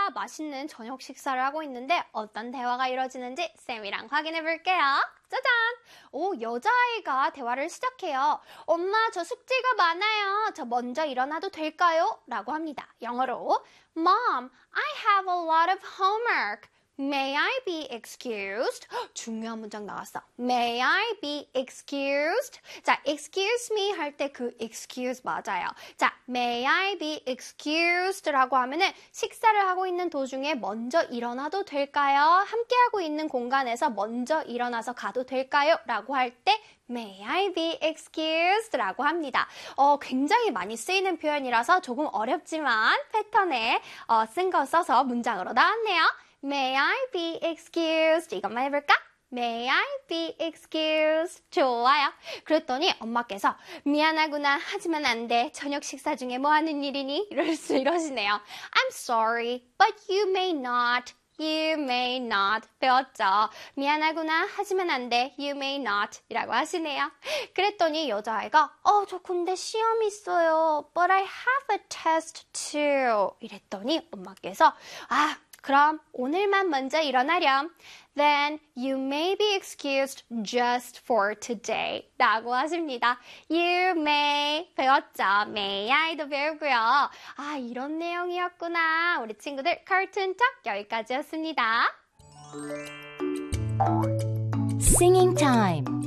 맛있는 저녁 식사를 하고 있는데 어떤 대화가 이루어지는지 쌤이랑 확인해 볼게요. 짜잔! 여자아이가 대화를 시작해요. 엄마, 저 숙제가 많아요. 저 먼저 일어나도 될까요? 라고 합니다. 영어로 Mom, I have a lot of homework. May I be excused? 중요한 문장 나왔어. May I be excused? 자, excuse me 할 때 그 excuse 맞아요. 자, may I be excused라고 하면은 식사를 하고 있는 도중에 먼저 일어나도 될까요? 함께하고 있는 공간에서 먼저 일어나서 가도 될까요? 라고 할 때 May I be excused라고 합니다. 굉장히 많이 쓰이는 표현이라서 조금 어렵지만 패턴에 쓴 거 써서 문장으로 나왔네요. May I be excused? 이것만 해볼까? May I be excused? 좋아요. 그랬더니 엄마께서 미안하구나. 하지만 안 돼. 저녁 식사 중에 뭐 하는 일이니? 이러시네요. I'm sorry, but you may not. You may not. 배웠죠? 미안하구나. 하지만 안 돼. You may not. 이라고 하시네요. 그랬더니 여자아이가 저 근데 시험이 있어요. But I have a test too. 이랬더니 엄마께서 그럼 오늘만 먼저 일어나렴. Then you may be excused just for today. 라고 하십니다. You may 배웠죠? May I도 배우고요. 이런 내용이었구나. 우리 친구들 Cartoon Talk 여기까지였습니다. Singing time.